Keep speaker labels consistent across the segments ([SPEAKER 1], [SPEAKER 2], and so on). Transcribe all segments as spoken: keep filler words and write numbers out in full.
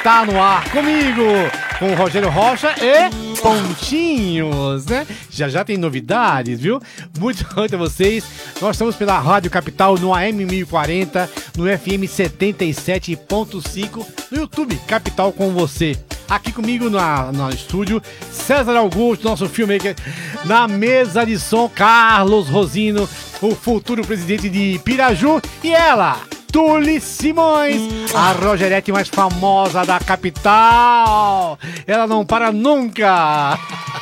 [SPEAKER 1] Tá no ar comigo, com o Rogério Rocha e Pontinhos, né? Já já tem novidades, viu? Muito boa noite a vocês. Nós estamos pela Rádio Capital no A M mil e quarenta, no F M setenta e sete ponto cinco, no YouTube Capital com você. Aqui comigo na, no estúdio, César Augusto, nosso filmmaker. Na mesa de som, Carlos Rosino, o futuro presidente de Piraju. E ela, Tuli Simões, a Rogerete mais famosa da capital. Ela não para nunca.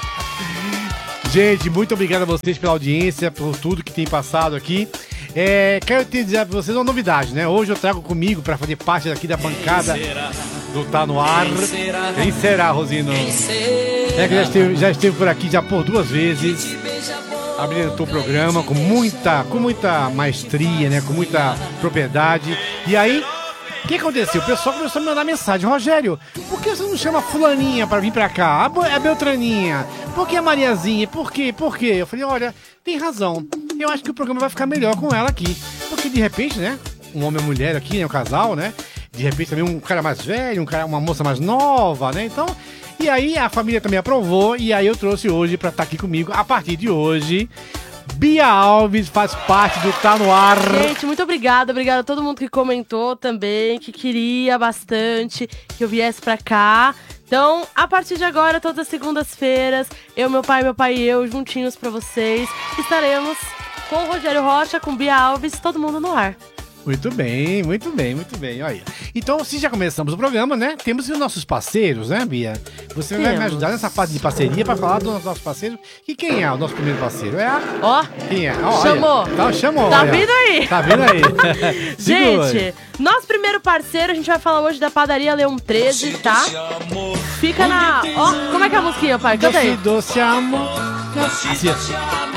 [SPEAKER 1] Gente, muito obrigado a vocês pela audiência, por tudo que tem passado aqui. É, quero te dizer pra vocês uma novidade, né? Hoje eu trago comigo para fazer parte daqui da bancada do Tá No Ar. Quem será, Quem será Rosino? Quem será? É que já esteve, já esteve por aqui já por duas vezes. Habilitou o programa com muita, com muita maestria, né? Com muita propriedade. E aí, o que aconteceu? O pessoal começou a me mandar mensagem. Rogério, por que você não chama fulaninha pra vir pra cá? A Beltraninha? Por que a Mariazinha? Por quê? Por quê? Eu falei, olha, tem razão. Eu acho que o programa vai ficar melhor com ela aqui. Porque de repente, né? Um homem e uma mulher aqui, né? Um casal, né? De repente também um cara mais velho, um cara, uma moça mais nova, né? Então... E aí a família também aprovou, e aí eu trouxe hoje pra estar aqui comigo, a partir de hoje, Bia Alves faz parte do Tá No Ar.
[SPEAKER 2] Gente, muito obrigada, obrigada a todo mundo que comentou também, que queria bastante que eu viesse pra cá. Então, a partir de agora, todas as segundas-feiras, eu, meu pai, meu pai e eu, juntinhos pra vocês, estaremos com o Rogério Rocha, com Bia Alves, todo mundo no ar.
[SPEAKER 1] Muito bem, muito bem, muito bem, olha. Então, se já começamos o programa, né? Temos os nossos parceiros, né, Bia? Você Temos. vai me ajudar nessa parte de parceria para falar dos nossos parceiros. E quem é o nosso primeiro parceiro? É a...
[SPEAKER 2] Ó,
[SPEAKER 1] quem é? Ó,
[SPEAKER 2] chamou.
[SPEAKER 1] Tá, chamou.
[SPEAKER 2] Tá
[SPEAKER 1] olha.
[SPEAKER 2] vindo aí.
[SPEAKER 1] Tá vindo aí.
[SPEAKER 2] Gente, nosso primeiro parceiro, a gente vai falar hoje da Padaria Leão treze, tá? Fica na... Ó, como é que é a musiquinha, pai? Canta aí.
[SPEAKER 1] Doce, doce amor. Assim, assim.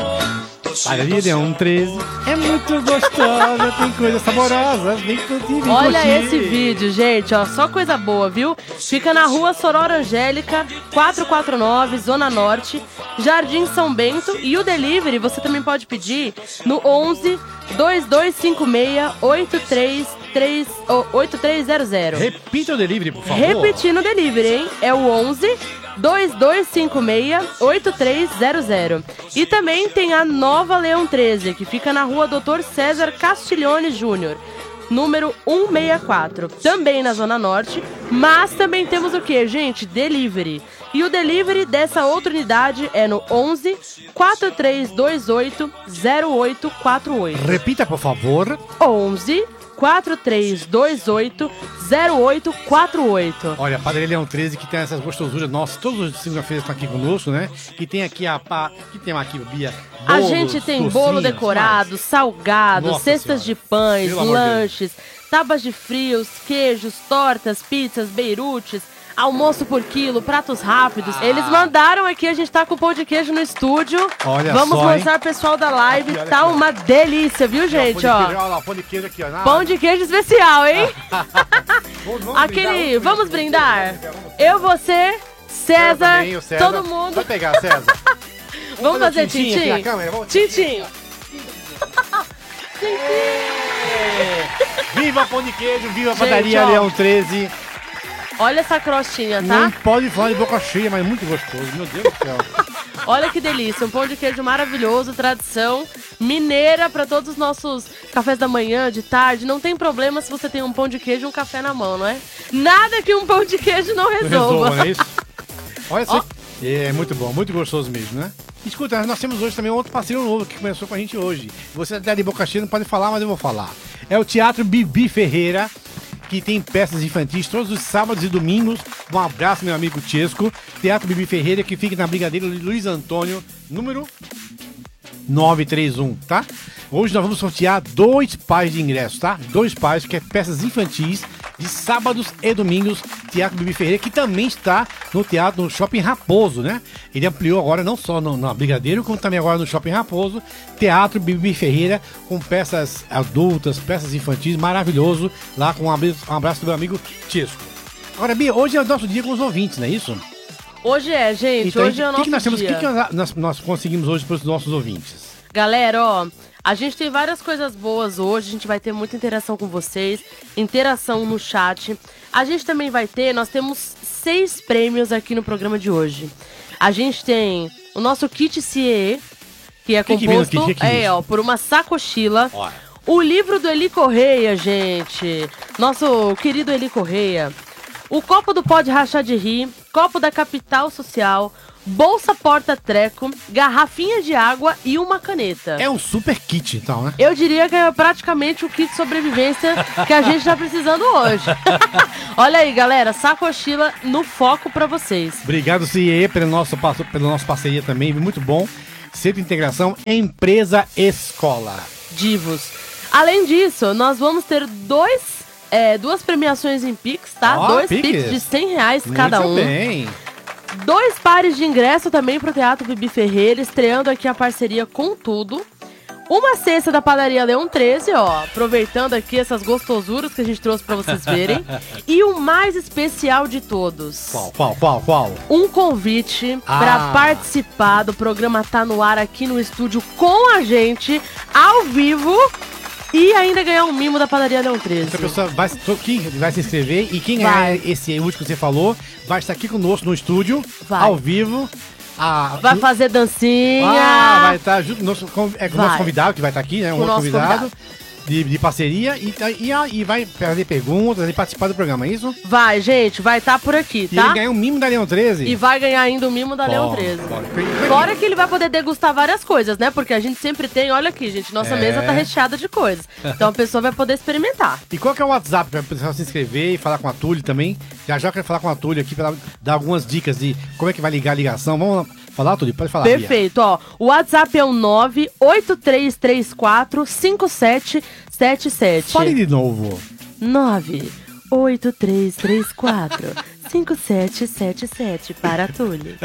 [SPEAKER 1] Padaria Leão treze é muito gostosa, tem coisas saborosas, vem curtir,
[SPEAKER 2] Olha
[SPEAKER 1] curtir.
[SPEAKER 2] esse vídeo, gente, ó, só coisa boa, viu? Fica na rua Sorora Angélica, quatrocentos e quarenta e nove, Zona Norte, Jardim São Bento. E o delivery você também pode pedir no onze, dois dois cinco seis, oito três três, oito três zero zero.
[SPEAKER 1] Repita o delivery, por favor.
[SPEAKER 2] Repetindo o delivery, hein? É o onze, dois dois cinco seis, oito três zero zero. E também tem a Nova Leão treze, que fica na rua doutor César Castiglione Júnior, número cento e sessenta e quatro, também na Zona Norte. Mas também temos o que, gente? Delivery. E o delivery dessa outra unidade é no onze, quatro três dois oito, zero oito quatro oito.
[SPEAKER 1] Repita, por favor.
[SPEAKER 2] onze, quatro três dois oito, zero oito quatro oito.
[SPEAKER 1] Olha, a Padaria Leão treze, que tem essas gostosuras nossas, todos os segunda-feiras estão aqui conosco, né? Que tem aqui a pá, que tem aqui, Bia, bolos,
[SPEAKER 2] a gente tem
[SPEAKER 1] docinhos,
[SPEAKER 2] bolo decorado,
[SPEAKER 1] mas...
[SPEAKER 2] salgado,
[SPEAKER 1] Nossa
[SPEAKER 2] cestas
[SPEAKER 1] senhora.
[SPEAKER 2] de pães,
[SPEAKER 1] Pelo amor
[SPEAKER 2] lanches, tábuas de frios, queijos, tortas, pizzas, beirutes, almoço por quilo, pratos rápidos.
[SPEAKER 1] Ah.
[SPEAKER 2] Eles mandaram aqui, a gente tá com pão de queijo no estúdio.
[SPEAKER 1] Olha
[SPEAKER 2] Vamos
[SPEAKER 1] só,
[SPEAKER 2] mostrar, pessoal da live.
[SPEAKER 1] Aqui, olha
[SPEAKER 2] tá
[SPEAKER 1] aqui.
[SPEAKER 2] uma delícia, viu, gente?
[SPEAKER 1] Ó,
[SPEAKER 2] Ó,
[SPEAKER 1] olha lá, pão de queijo aqui, ó. Na...
[SPEAKER 2] pão de queijo especial, hein?
[SPEAKER 1] Vamos, vamos
[SPEAKER 2] Aquele,
[SPEAKER 1] brindar,
[SPEAKER 2] vamos brindar?
[SPEAKER 1] Vamos brindar.
[SPEAKER 2] Eu, você, César,
[SPEAKER 1] também, o César.
[SPEAKER 2] todo mundo.
[SPEAKER 1] Vai pegar, César.
[SPEAKER 2] Vamos fazer
[SPEAKER 1] tintim
[SPEAKER 2] tintim?
[SPEAKER 1] aqui na câmera, vamos-
[SPEAKER 2] Tintim.
[SPEAKER 1] Viva pão de queijo, viva a
[SPEAKER 2] Gente,
[SPEAKER 1] Padaria
[SPEAKER 2] ó.
[SPEAKER 1] Leão treze.
[SPEAKER 2] Olha essa crostinha,
[SPEAKER 1] Não
[SPEAKER 2] tá?
[SPEAKER 1] pode falar de boca cheia, mas muito gostoso, meu Deus do céu.
[SPEAKER 2] Olha que delícia, um pão de queijo maravilhoso, tradição mineira para todos os nossos cafés da manhã, de tarde. Não tem problema se você tem um pão de queijo e um café na mão, não é? Nada que um pão de queijo não resolva.
[SPEAKER 1] Resolva, não é isso? Olha só. É muito bom, muito gostoso mesmo, né? Escuta, nós temos hoje também um outro parceiro novo que começou com a gente hoje. Você até de boca cheia não pode falar, mas eu vou falar. É o Teatro Bibi Ferreira, que tem peças infantis todos os sábados e domingos. Um abraço, meu amigo Chesco. Teatro Bibi Ferreira, que fica na Brigadeiro Luiz Antônio, número nove três um, tá? Hoje nós vamos sortear dois pares de ingressos, tá? Dois pares, que é peças infantis de sábados e domingos, Teatro Bibi Ferreira, que também está no Teatro no Shopping Raposo, né? Ele ampliou agora não só no, na Brigadeiro, como também agora no Shopping Raposo. Teatro Bibi Ferreira, com peças adultas, peças infantis, maravilhoso, lá com um abraço, um abraço do meu amigo Chesco. Agora, Bia, hoje é o nosso dia com os ouvintes, não é isso?
[SPEAKER 2] Hoje é, gente,
[SPEAKER 1] Então,
[SPEAKER 2] hoje é o
[SPEAKER 1] que
[SPEAKER 2] nosso
[SPEAKER 1] que nós temos,
[SPEAKER 2] dia.
[SPEAKER 1] O que, que nós, nós conseguimos hoje para os nossos ouvintes?
[SPEAKER 2] Galera, ó, A gente tem várias coisas boas hoje, a gente vai ter muita interação com vocês, interação no chat. A gente também vai ter, nós temos seis prêmios aqui no programa de hoje. A gente tem o nosso kit C E E, que é
[SPEAKER 1] Que que
[SPEAKER 2] composto
[SPEAKER 1] vem no kit? Que que
[SPEAKER 2] é,
[SPEAKER 1] é
[SPEAKER 2] ó, por uma sacochila.
[SPEAKER 1] Olha.
[SPEAKER 2] O livro do Eli Correia, gente. Nosso querido Eli Correia. O copo do Pode Rachar de Rir, copo da Capital Social, bolsa porta-treco, garrafinha de água e uma caneta.
[SPEAKER 1] É um super kit, então, né?
[SPEAKER 2] Eu diria que é praticamente o kit sobrevivência que a gente tá precisando hoje. Olha aí, galera, sacochila no foco pra vocês.
[SPEAKER 1] Obrigado, C E E, pelo nosso, pela nossa parceria também, muito bom. Centro de Integração Empresa Escola.
[SPEAKER 2] Divos. Além disso, nós vamos ter dois... É, duas premiações em Pix, tá?
[SPEAKER 1] Ó,
[SPEAKER 2] Dois
[SPEAKER 1] Pix.
[SPEAKER 2] Pix de cem reais cada um.
[SPEAKER 1] Muito bem.
[SPEAKER 2] Dois pares de ingresso também pro Teatro Bibi Ferreira, estreando aqui a parceria com tudo. Uma cesta da padaria Leão treze, ó, aproveitando aqui essas gostosuras que a gente trouxe pra vocês verem. E o mais especial de todos.
[SPEAKER 1] Qual, qual, qual, qual?
[SPEAKER 2] Um convite
[SPEAKER 1] Ah.
[SPEAKER 2] pra participar do programa Tá No Ar aqui no estúdio com a gente, ao vivo. E ainda ganhar um mimo da padaria Leão treze.
[SPEAKER 1] Essa pessoa vai, quem vai se inscrever e quem
[SPEAKER 2] Vai.
[SPEAKER 1] ganhar esse último que você falou vai estar aqui conosco no estúdio,
[SPEAKER 2] Vai.
[SPEAKER 1] ao vivo. A,
[SPEAKER 2] Vai fazer dancinha.
[SPEAKER 1] Ah, vai estar junto com o nosso, com, é, com o
[SPEAKER 2] Vai.
[SPEAKER 1] nosso convidado, que vai estar aqui, né? Um
[SPEAKER 2] Com o
[SPEAKER 1] outro
[SPEAKER 2] nosso
[SPEAKER 1] convidado,
[SPEAKER 2] convidado.
[SPEAKER 1] De, de parceria e, e, e vai fazer perguntas e participar do programa, é isso?
[SPEAKER 2] Vai, gente, vai estar por aqui,
[SPEAKER 1] E
[SPEAKER 2] tá?
[SPEAKER 1] ele ganha um mimo da Leão treze.
[SPEAKER 2] E vai ganhar ainda o mimo da Leão
[SPEAKER 1] Bom,
[SPEAKER 2] treze.
[SPEAKER 1] bom.
[SPEAKER 2] Fora que ele vai poder degustar várias coisas, né? Porque a gente sempre tem, olha aqui, gente, nossa
[SPEAKER 1] É.
[SPEAKER 2] mesa tá recheada de coisas. Então a pessoa vai poder experimentar.
[SPEAKER 1] E qual que é o WhatsApp para o pessoal se inscrever e falar com a Túlio também? Já já eu quero falar com a Túlio aqui para dar algumas dicas de como é que vai ligar a ligação. Vamos lá. Falar, Túlio? Pode falar.
[SPEAKER 2] Perfeito, ó. O WhatsApp é o nove oito três três quatro cinco sete sete sete.
[SPEAKER 1] Fale de novo.
[SPEAKER 2] nove oito três três quatro cinco sete sete sete para Túlio.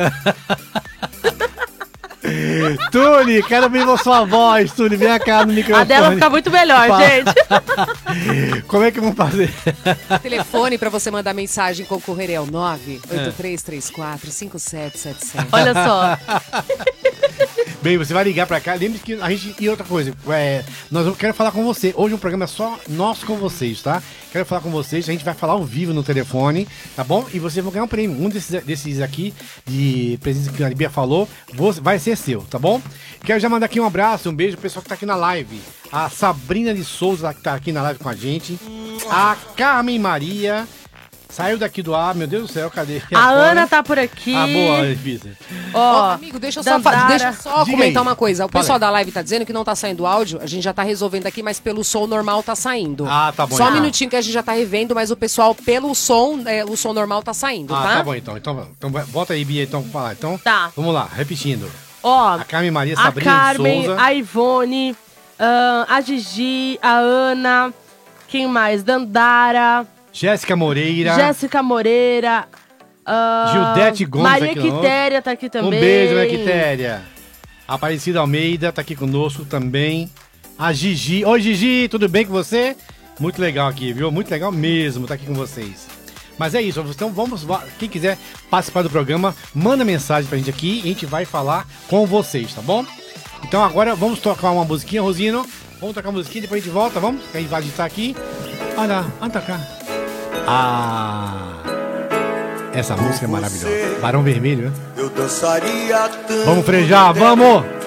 [SPEAKER 1] Túlio, quero ouvir a sua voz, Túlio. Vem cá no microfone.
[SPEAKER 2] A dela fica muito melhor,
[SPEAKER 1] Fala.
[SPEAKER 2] gente.
[SPEAKER 1] Como é que vamos fazer?
[SPEAKER 3] Telefone para você mandar mensagem concorrer é o nove oito três três quatro cinco sete sete sete.
[SPEAKER 2] Olha só.
[SPEAKER 1] Bem, você vai ligar pra cá. Lembre que a gente. E outra coisa, é, nós eu quero falar com você. Hoje um programa é só nosso com vocês, tá? Quero falar com vocês. A gente vai falar ao vivo no telefone, tá bom? E você vai ganhar um prêmio. Um desses, desses aqui, de presente que a Bia falou, você- vai ser seu, tá bom? Quero já mandar aqui um abraço, um beijo pro pessoal que tá aqui na live. A Sabrina de Souza, que tá aqui na live com a gente. A Carmen Maria. Saiu daqui do ar, meu Deus do céu, cadê?
[SPEAKER 2] A Ana tá por aqui.
[SPEAKER 1] Ah, boa, Elvisa.
[SPEAKER 2] Ó,
[SPEAKER 3] Ó, amigo, deixa eu só, fa-
[SPEAKER 2] Dandara.
[SPEAKER 3] deixa eu só
[SPEAKER 1] Diga
[SPEAKER 3] comentar
[SPEAKER 1] aí.
[SPEAKER 3] uma coisa. O
[SPEAKER 1] Fala
[SPEAKER 3] pessoal
[SPEAKER 1] aí.
[SPEAKER 3] da live tá dizendo que não tá saindo áudio, a gente já tá resolvendo aqui, mas pelo som normal tá saindo.
[SPEAKER 1] Ah, tá bom,
[SPEAKER 3] Só um
[SPEAKER 1] então.
[SPEAKER 3] minutinho que a gente já tá revendo, mas o pessoal, pelo som, é, o som normal tá saindo,
[SPEAKER 1] Ah,
[SPEAKER 3] tá?
[SPEAKER 1] tá bom então. Então, então vai- volta aí, Bia, então, pra falar. Então,
[SPEAKER 2] Tá.
[SPEAKER 1] vamos lá, repetindo.
[SPEAKER 2] ó,
[SPEAKER 1] A Carmen Maria
[SPEAKER 2] a
[SPEAKER 1] Sabrina
[SPEAKER 2] Carmen,
[SPEAKER 1] de Souza.
[SPEAKER 2] a Ivone, ahn, a Gigi, a Ana, quem mais? Dandara,
[SPEAKER 1] Jéssica Moreira.
[SPEAKER 2] Jéssica Moreira, ahn,
[SPEAKER 1] Gildete Gomes
[SPEAKER 2] Maria
[SPEAKER 1] aqui, ó.
[SPEAKER 2] Quitéria tá aqui
[SPEAKER 1] Um
[SPEAKER 2] também.
[SPEAKER 1] beijo, Maria Quitéria. Aparecida Almeida tá aqui conosco também. A Gigi. Oi, Gigi, tudo bem com você? Muito legal aqui, viu? Muito legal mesmo tá aqui com vocês. Mas é isso, então vamos, quem quiser participar do programa, manda mensagem pra gente aqui e a gente vai falar com vocês, tá bom? Então agora vamos tocar uma musiquinha, Rosino. Vamos tocar uma musiquinha, depois a gente volta, vamos? Que a gente vai editar aqui. Olha, olha tocar. Ah, essa música é maravilhosa. Barão Vermelho, né?
[SPEAKER 4] Eu dançaria tanto.
[SPEAKER 1] Vamos frejar, vamos!